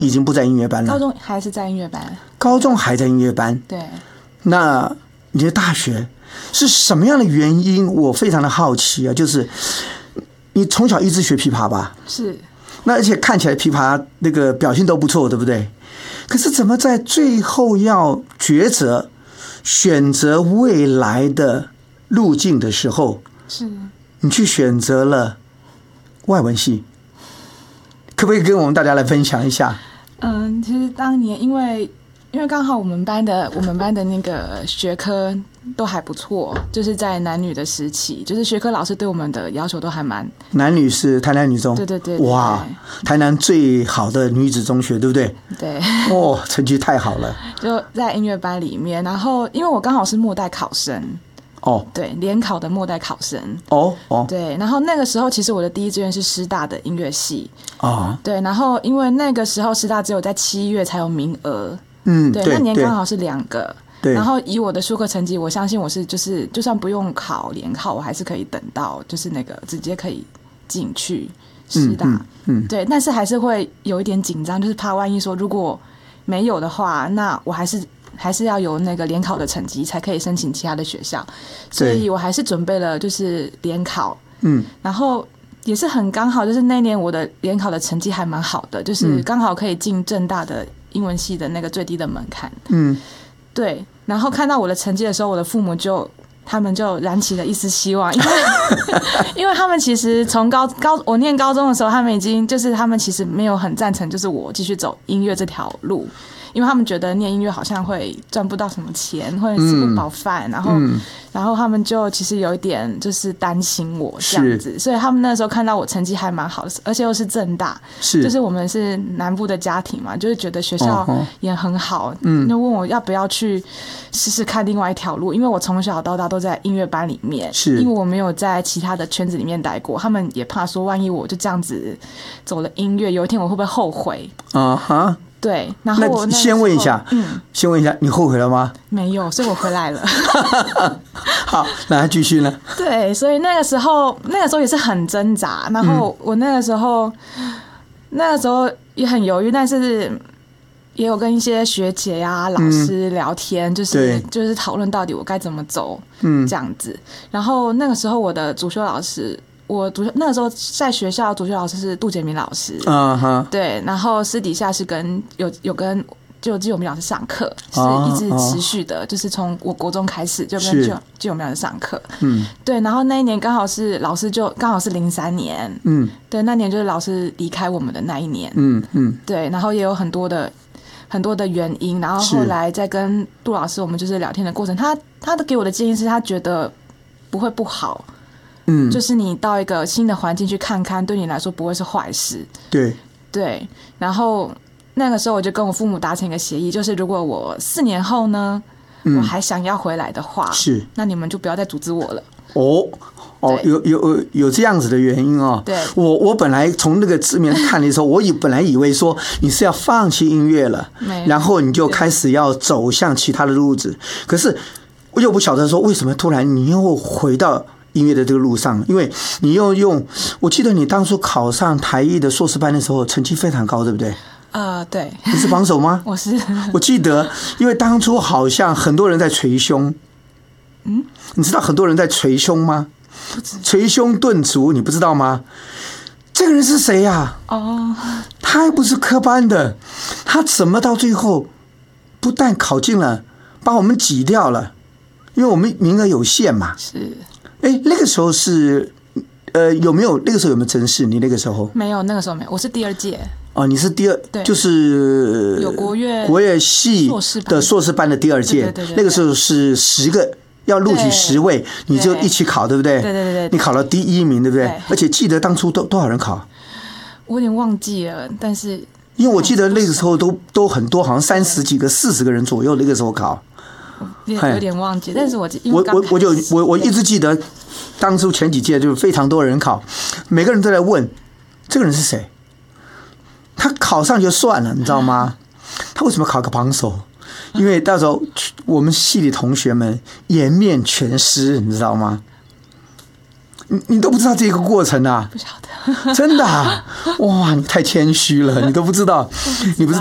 已经不在音乐班了？ 高中还是在音乐班。 高中还在音乐班。 对。 那你的大学是什么样的原因？我非常的好奇啊，就是你从小一直学琵琶吧？ 是。 那而且看起来琵琶那个表现都不错，对不对？可是怎么在最后要抉择选择未来的路径的时候， 是你去选择了外文系？可不可以跟我们大家来分享一下？ 其实当年因为刚好我们班的那个学科都还不错，就是在男女的时期，就是学科老师对我们的要求都还蛮。 男女是台南女中。 对对对。 哇，台南最好的女子中学，对不对？ 对。 哦，成绩太好了。 就在音乐班里面，然后因为我刚好是末代考生。 哦。 对，联考的末代考生。 哦。 对，然后那个时候其实我的第一志愿是师大的音乐系。 哦。 对，然后因为那个时候师大只有在7月才有名额。对，那年刚好是2个。 对。 然后以我的术科成绩，我相信我是就是就算不用考联考，我还是可以等到就是那个直接可以进去师大。对，但是还是会有一点紧张，就是怕万一说如果没有的话，那我还是要有那个联考的成绩才可以申请其他的学校，所以我还是准备了就是联考。然后也是很刚好，就是那年我的联考的成绩还蛮好的，就是刚好可以进政大的英文系的那个最低的门槛。对。然后看到我的成绩的时候，我的父母他们就燃起了一丝希望，因为他们其实从我念高中的时候，他们已经就是他们其实没有很赞成就是我继续走音乐这条路，因为他们觉得念音乐好像会赚不到什么钱，或者吃不饱饭，然后他们就其实有一点就是担心我这样子，所以他们那时候看到我成绩还蛮好的，而且又是政大，就是我们是南部的家庭嘛，就是觉得学校也很好，就问我要不要去试试看另外一条路，因为我从小到大都在音乐班里面，因为我没有在其他的圈子里面待过，他们也怕说万一我就这样子走了音乐，有一天我会不会后悔？对，然后我先问一下，你后悔了吗？ 没有，所以我回来了。 好，那继续呢？ 对，所以那个时候也是很挣扎，然后我那个时候也很犹豫，但是也有跟一些学姐呀、老师聊天，就是讨论到底我该怎么走，这样子。然后那个时候我的主修老师。那个时候在学校主修老师是杜杰明老师，对，然后私底下是有跟就季永明老师上课，是一直持续的，就是从我国中开始就跟季永明老师上课，对，然后那一年刚好是老师就刚好是03年，对，那年就是老师离开我们的那一年，对，然后也有很多的原因，然后后来在跟杜老师我们就是聊天的过程，他给我的建议是他觉得不会不好。就是你到一个新的环境去看看，对你来说不会是坏事。对，然后那个时候我就跟我父母达成一个协议，就是如果我4年后呢，我还想要回来的话，那你们就不要再阻止我了。 有这样子的原因哦。 对， 我本来从那个字面看的时候，我本来以为说你是要放弃音乐了，然后你就开始要走向其他的路子。可是我又不晓得说为什么突然你又回到音乐的这个路上，因为你我记得你当初考上台艺的硕士班的时候，成绩非常高，对不对？ 对。 你是榜首吗？ 我是。 我记得，因为当初好像很多人在捶胸。你知道很多人在捶胸吗？捶胸顿足，你不知道吗？这个人是谁呀？他还不是科班的，他怎么到最后不但考进了，把我们挤掉了？因为我们名额有限嘛。 是。 那个时候是有没有那个时候有没有甄试？你那个时候没有，那个时候没有，我是第2届。 你是第2，就是有国乐系的硕士班的第2届。那个时候是10个，要录取10位，你就一起考，对不对？ 对。 你考了第1名，对不对？而且记得当初多少人考？ 我有点忘记了，但是因为我记得那个时候都很多，好像30几个、40个人左右，那个时候考。 有点忘记，但是我一直记得，当初前几届就非常多人考，每个人都在问这个人是谁。他考上就算了，你知道吗？他为什么考个榜首？因为到时候我们系里同学们颜面全失，你知道吗？你都不知道这个过程啊？ 不晓得。 真的啊？哇，你太谦虚了，你都不知道，你不知道。